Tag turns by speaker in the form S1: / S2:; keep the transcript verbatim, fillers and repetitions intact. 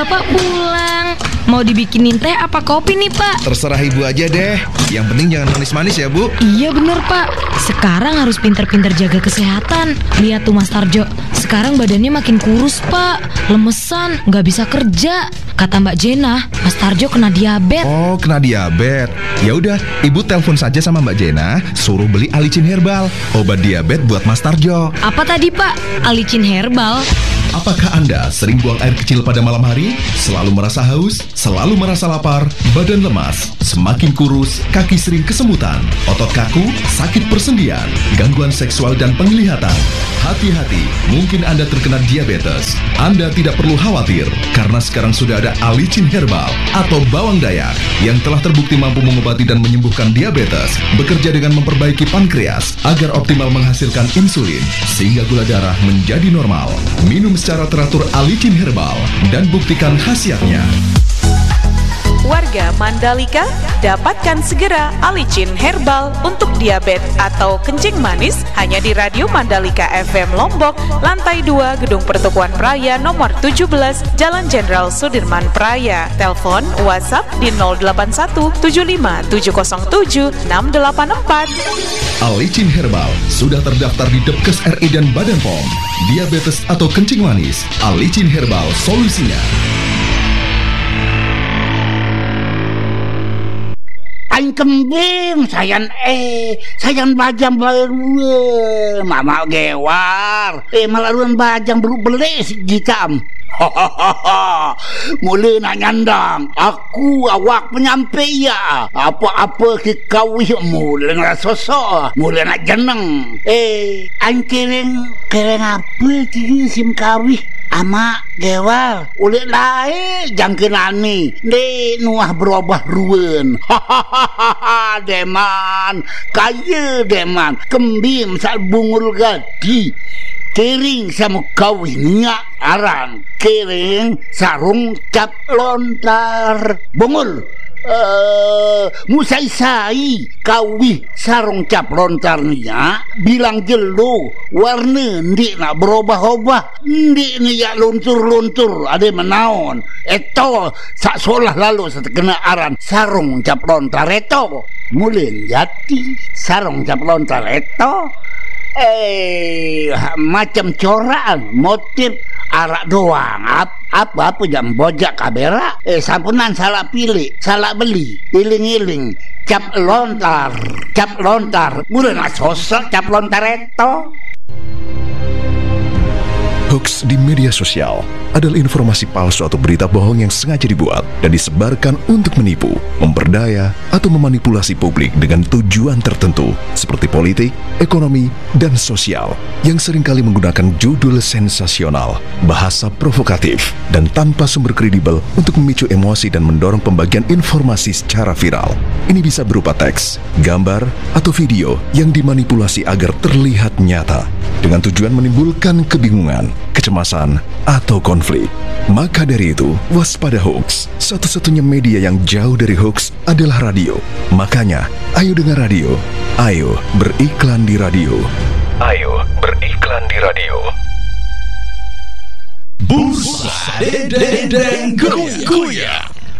S1: Bapak pulang. Mau dibikinin teh apa kopi nih, Pak?
S2: Terserah Ibu aja deh. Yang penting jangan manis-manis ya, Bu.
S1: Iya bener, Pak. Sekarang harus pinter-pinter jaga kesehatan. Lihat tuh Mas Tarjo, sekarang badannya makin kurus, Pak. Lemesan, nggak bisa kerja. Kata Mbak Jena, Mas Tarjo kena diabetes.
S2: Oh, kena diabetes. Ya udah, Ibu telepon saja sama Mbak Jena, suruh beli Alicin Herbal, obat diabetes buat Mas Tarjo.
S1: Apa tadi, Pak? Alicin Herbal?
S2: Apakah Anda sering buang air kecil pada malam hari? Selalu merasa haus? Selalu merasa lapar? Badan lemas? Semakin kurus? Kaki sering kesemutan? Otot kaku? Sakit persendian? Gangguan seksual dan penglihatan? Hati-hati, mungkin Anda terkena diabetes. Anda tidak perlu khawatir, karena sekarang sudah ada Alicin Herbal atau bawang dayak yang telah terbukti mampu mengobati dan menyembuhkan diabetes, bekerja dengan memperbaiki pankreas agar optimal menghasilkan insulin, sehingga gula darah menjadi normal. Minum secara teratur Alicin Herbal dan buktikan khasiatnya.
S3: Warga Mandalika, dapatkan segera Alicin Herbal untuk diabetes atau kencing manis hanya di Radio Mandalika F M Lombok, lantai dua Gedung Pertukuan Praya nomor tujuh belas, Jalan Jenderal Sudirman Praya. Telepon WhatsApp di nol delapan satu tujuh lima tujuh nol tujuh enam delapan empat.
S2: Alicin Herbal sudah terdaftar di Depkes R I dan Badan P O M. Diabetes atau kencing manis, Alicin Herbal solusinya.
S4: Aing kembing, sayan eh, sayan bajang baru, mama gewar, eh malaruan bajang baru beli segitam. Hahaha, mulai nak nyandang, aku awak penyampai ya, apa-apa ke kawih mulai nak sosok, mulai nak jeneng. Eh, aing kereng, kereng apa ti sim kawih? Ama gewal ulit lain jangkenani de nuah berubah ruwen. Hahaha, deman kaya deman kembim sal bungul gadi kering sama kawinnya arang kering sarung cap lontar bungul Uh, musai-sai kawih sarung cap lontarnya bilang jelo warna ndik nak berubah-ubah ndik ni ya luntur-luntur ada menaon eto sak solah lalu setekena aran sarung cap lontar eto mulin jati sarung cap lontar eto eh macam corak motif arak doang apa apa jam bojak kabera eh sampunan salah pilih salah beli iling-iling cap lontar cap lontar mulai nak sosok cap lontar itu.
S2: Hoax di media sosial adalah informasi palsu atau berita bohong yang sengaja dibuat dan disebarkan untuk menipu, memperdaya, atau memanipulasi publik dengan tujuan tertentu seperti politik, ekonomi, dan sosial yang seringkali menggunakan judul sensasional, bahasa provokatif, dan tanpa sumber kredibel untuk memicu emosi dan mendorong pembagian informasi secara viral. Ini bisa berupa teks, gambar, atau video yang dimanipulasi agar terlihat nyata dengan tujuan menimbulkan kebingungan, kecemasan, atau konflik. Maka dari itu, waspada hoax. Satu-satunya media yang jauh dari hoax adalah radio. Makanya, ayo dengar radio. Ayo beriklan di radio. Ayo beriklan di radio.
S5: Bursa Dedeng Goyang.